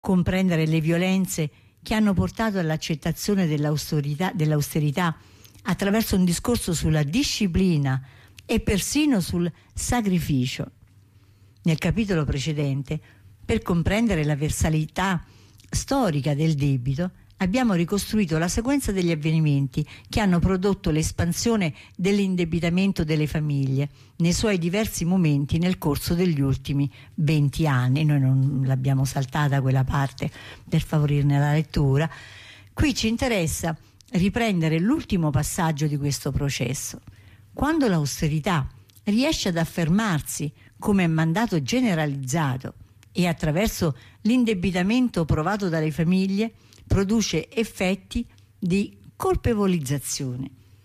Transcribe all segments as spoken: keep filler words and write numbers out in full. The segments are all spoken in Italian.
comprendere le violenze che hanno portato all'accettazione dell'austerità, dell'austerità attraverso un discorso sulla disciplina e persino sul sacrificio. Nel capitolo precedente, per comprendere la versalità storica del debito, abbiamo ricostruito la sequenza degli avvenimenti che hanno prodotto l'espansione dell'indebitamento delle famiglie nei suoi diversi momenti nel corso degli ultimi venti anni. Noi non l'abbiamo saltata quella parte per favorirne la lettura. Qui ci interessa riprendere l'ultimo passaggio di questo processo. Quando l'austerità riesce ad affermarsi come mandato generalizzato e attraverso l'indebitamento provato dalle famiglie, produce effetti di colpevolizzazione.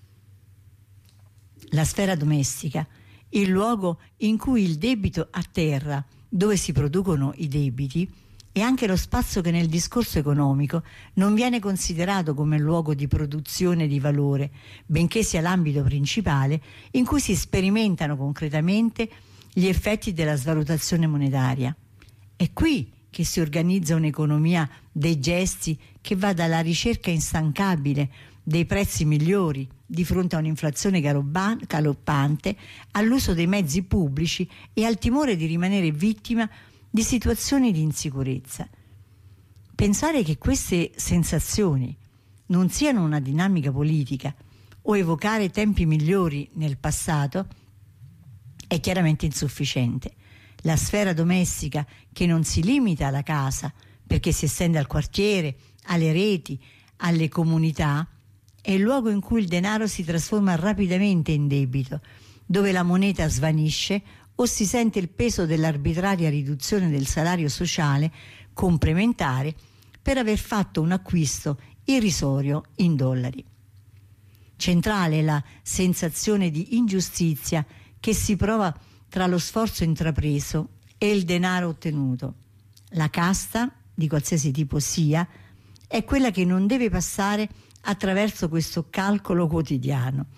La sfera domestica, il luogo in cui il debito atterra, dove si producono i debiti, è anche lo spazio che nel discorso economico non viene considerato come luogo di produzione di valore, benché sia l'ambito principale in cui si sperimentano concretamente gli effetti della svalutazione monetaria. È qui che si organizza un'economia dei gesti che va dalla ricerca instancabile dei prezzi migliori di fronte a un'inflazione galoppante, all'uso dei mezzi pubblici e al timore di rimanere vittima di situazioni di insicurezza. Pensare che queste sensazioni non siano una dinamica politica o evocare tempi migliori nel passato è chiaramente insufficiente. La sfera domestica, che non si limita alla casa perché si estende al quartiere, alle reti, alle comunità, è il luogo in cui il denaro si trasforma rapidamente in debito, dove la moneta svanisce o si sente il peso dell'arbitraria riduzione del salario sociale complementare per aver fatto un acquisto irrisorio in dollari. Centrale è la sensazione di ingiustizia che si prova tra lo sforzo intrapreso e il denaro ottenuto. La casta, di qualsiasi tipo sia, è quella che non deve passare attraverso questo calcolo quotidiano.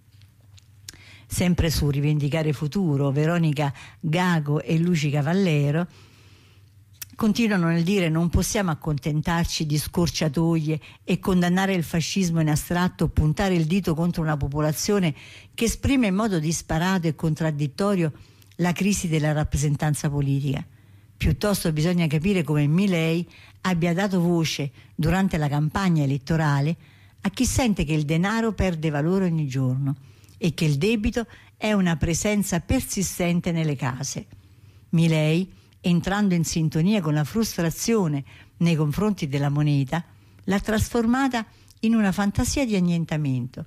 Sempre su Rivendicare Futuro, Veronica Gago e Luci Cavallero continuano nel dire: non possiamo accontentarci di scorciatoie e condannare il fascismo in astratto o puntare il dito contro una popolazione che esprime in modo disparato e contraddittorio la crisi della rappresentanza politica. Piuttosto bisogna capire come Milei abbia dato voce durante la campagna elettorale a chi sente che il denaro perde valore ogni giorno e che il debito è una presenza persistente nelle case. Milei, entrando in sintonia con la frustrazione nei confronti della moneta, l'ha trasformata in una fantasia di annientamento,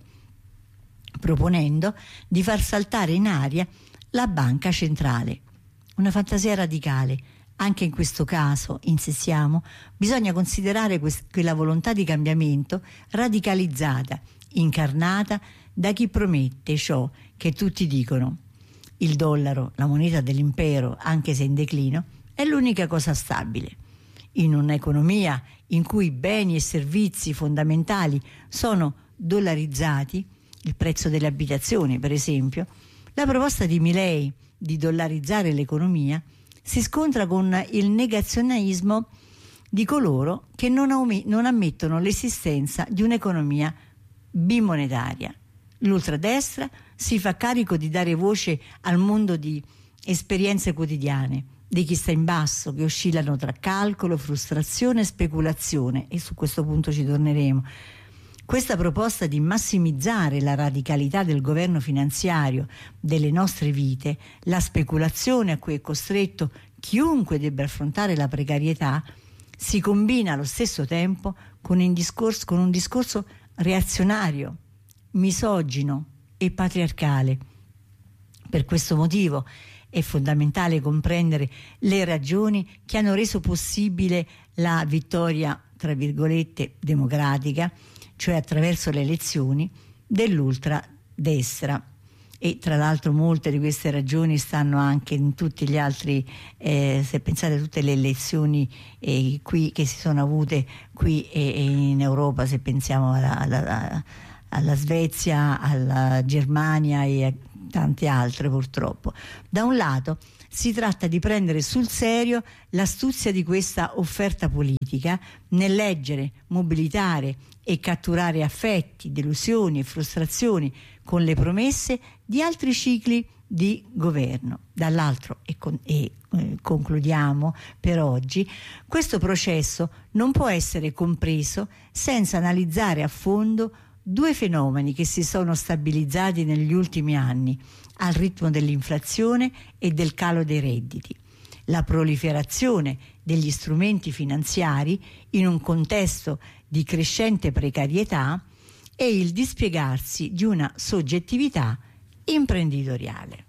proponendo di far saltare in aria la banca centrale. Una fantasia radicale. Anche in questo caso, insistiamo, bisogna considerare quest- quella volontà di cambiamento radicalizzata, incarnata da chi promette ciò che tutti dicono. Il dollaro, la moneta dell'impero, anche se in declino, è l'unica cosa stabile. In un'economia in cui beni e servizi fondamentali sono dollarizzati, il prezzo delle abitazioni per esempio, la proposta di Milei di dollarizzare l'economia si scontra con il negazionismo di coloro che non, aum- non ammettono l'esistenza di un'economia bimonetaria. L'ultradestra si fa carico di dare voce al mondo di esperienze quotidiane, di chi sta in basso, che oscillano tra calcolo, frustrazione e speculazione, e su questo punto ci torneremo. Questa proposta di massimizzare la radicalità del governo finanziario delle nostre vite, la speculazione a cui è costretto chiunque debba affrontare la precarietà, si combina allo stesso tempo con un discorso, con un discorso reazionario, misogino e patriarcale. Per questo motivo è fondamentale comprendere le ragioni che hanno reso possibile la vittoria, tra virgolette, democratica, cioè attraverso le elezioni, dell'ultradestra. E tra l'altro molte di queste ragioni stanno anche in tutti gli altri, eh, se pensate a tutte le elezioni eh, qui che si sono avute qui e, e in Europa, se pensiamo alla, alla, alla Svezia, alla Germania e a tante altre purtroppo. Da un lato si tratta di prendere sul serio l'astuzia di questa offerta politica nel leggere, mobilitare e catturare affetti, delusioni e frustrazioni con le promesse di altri cicli di governo. Dall'altro, e, con, e eh, concludiamo per oggi, questo processo non può essere compreso senza analizzare a fondo due fenomeni che si sono stabilizzati negli ultimi anni al ritmo dell'inflazione e del calo dei redditi: la proliferazione degli strumenti finanziari in un contesto di crescente precarietà e il dispiegarsi di una soggettività imprenditoriale.